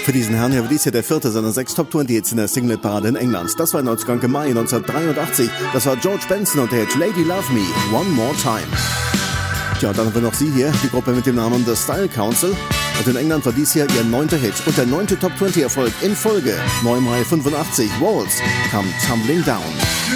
Für diesen Herrn hier war dies hier der vierte seiner 6 Top 20 Hits in der Singlet-Parade in England. Das war im Mai 1983. Das war George Benson und der Hit Lady Love Me, One More Time. Tja, dann haben wir noch sie hier, die Gruppe mit dem Namen The Style Council. Und in England war dies hier ihr 9. Hit und der 9. Top 20 Erfolg in Folge. 9. Mai 85, Waltz, Come Tumbling Down.